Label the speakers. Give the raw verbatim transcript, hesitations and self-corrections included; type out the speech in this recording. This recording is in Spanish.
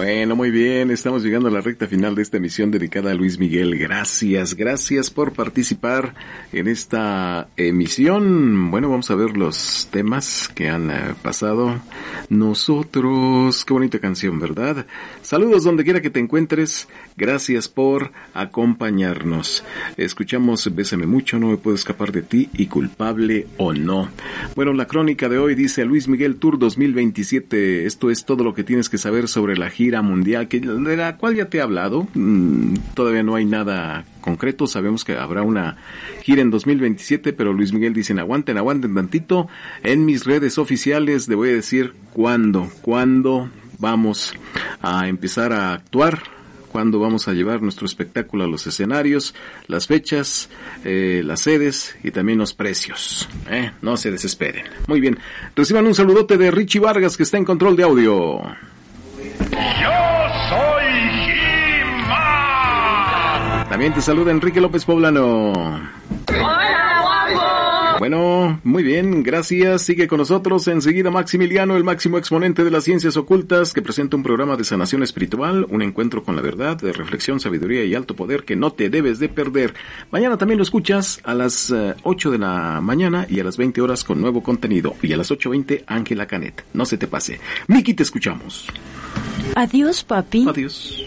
Speaker 1: Bueno, muy bien, estamos llegando a la recta final de esta emisión dedicada a Luis Miguel. Gracias, gracias por participar en esta emisión. Bueno, vamos a ver los temas que han eh, pasado. Nosotros, qué bonita canción, ¿verdad? Saludos donde quiera que te encuentres. Gracias por acompañarnos. Escuchamos Bésame mucho, no me puedo escapar de ti y Culpable o no. Bueno, la crónica de hoy dice Luis Miguel Tour dos mil veintisiete. Esto es todo lo que tienes que saber sobre la gira mundial, que de la cual ya te he hablado. Mm, todavía no hay nada concreto. Sabemos que habrá una gira en dos mil veintisiete, pero Luis Miguel dicen aguanten, aguanten tantito. En mis redes oficiales le voy a decir cuándo, cuándo vamos a empezar a actuar, cuándo vamos a llevar nuestro espectáculo a los escenarios, las fechas, eh, las sedes y también los precios. Eh, no se desesperen. Muy bien, reciban un saludote de Richie Vargas, que está en control de audio.
Speaker 2: Yo soy He-Man.
Speaker 1: También te saluda Enrique López Poblano.
Speaker 3: ¡Hola, guapo!
Speaker 1: Bueno, muy bien, gracias. Sigue con nosotros enseguida Maximiliano, el máximo exponente de las ciencias ocultas, que presenta un programa de sanación espiritual, un encuentro con la verdad, de reflexión, sabiduría y alto poder que no te debes de perder. Mañana también lo escuchas a las uh, ocho de la mañana y a las veinte horas con nuevo contenido. Y a las ocho veinte, Ángela Canet. No se te pase. Miki, te escuchamos.
Speaker 4: Adiós, papi.
Speaker 1: Adiós.